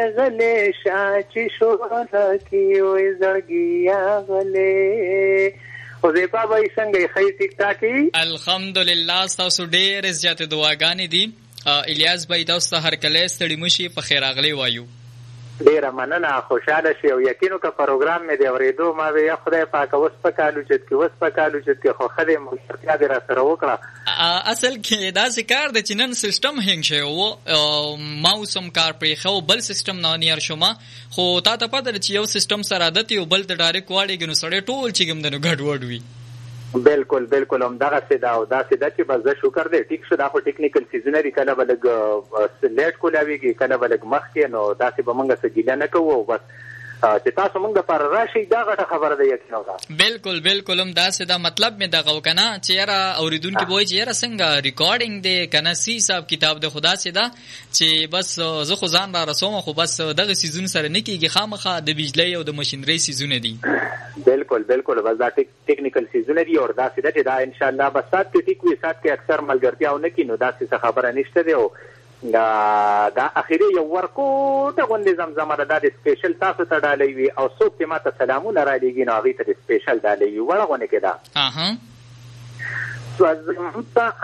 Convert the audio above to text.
غلې شاچ شوره کې وې زړګیا غلې او زیبا بای څنګه خی ټیک ټاکی الحمدلله تاسو ډېر زیات دعاګانې دي الیاس بای تاسو هر کله ستړي مشي په خیر اغلی وایو ډیره مننه خوشاله شي او یقینو که پروګرام مې دی اورېدو ما وی خدای پاک اوس په کالو چې خو خدای مشرتیا دې را سره وکړه اصل کې دا ذکر د چنن سیستم هنګ شي او ماوسم کار پرې خو بل سیستم نه نیر شوما خو تا ته پته چې یو سیستم سره عادت یو بل ته ډایرکټ واړي ګنو سړی ټول چې ګم دنو ګډ وډ وي بالکل هم دغه سدا او دا سدا چې بس زه شکر دې ټیک شو دا خو ټیکنیکل سیزنری کله بلګ لیټ کولاویږي کله بلګ مخ کې نو دا چې بمنګ سجیلا نه کوو بس چې تاسو موږ د پر راشي دا غټه خبره ده یقینا بالکل هم دا سدا مطلب مې دغه وکنه چې یاره اوریدونکو وای چې یاره څنګه ریکارډینګ دی کنه سی حساب کتاب د خدا سدا چې بس زه خو ځان را رسوم خو بس دغه سیزون سره نه کیږي خامخا د بجلی او د ماشينري سیزونه دي بالکل بس دا ټیکنیکل سیزونه دي او دا سدا چې دا ان شاء الله بس سات ټیک وي سات کې اکثر ملګرتیا او نه کینو دا څه خبره نشته دی او دا اخیری یو ورکو ته غونډې زمزمه ده د سپیشل تاسو ته ډالۍ وي او څوک چې ماته سلامونه را لېږي نو هغې ته د سپیشل ډالۍ وي وړه غونې کې ده